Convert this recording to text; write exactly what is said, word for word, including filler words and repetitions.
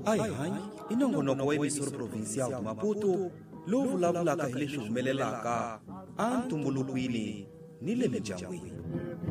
Ai hanyi inongonoko wa emisoro provincial de Maputo lowu vulavulaka hi leswi humelelaka a ntumbulukwini ni le mindyangwini.